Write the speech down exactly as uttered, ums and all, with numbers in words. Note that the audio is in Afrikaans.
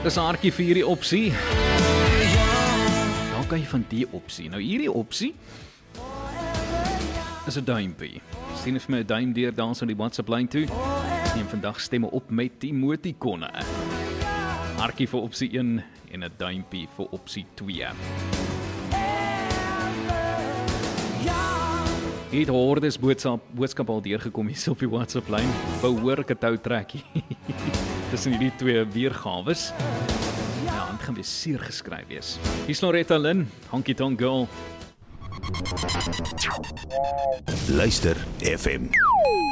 Dis 'n hartjie vir hierdie opsie. Dan kan jy van die opsie. Nou hierdie opsie is 'n duimpie. Sien vir my 'n duim deur dans op die WhatsApp lyn toe. Neem vandag stemme op met die emotikonne. Hartjie vir opsie een en 'n duimpie vir opsie twee. Het hordes boodskap, boodskap al deurgekom hier op die WhatsApp lyn. Behoorlike toutrekkie. Tussen hierdie twee weergawes. Ja, dit gaan weer seer geskryf wees. Hier's Loretta Lynn, Honky Tonk Girl. Luister F M.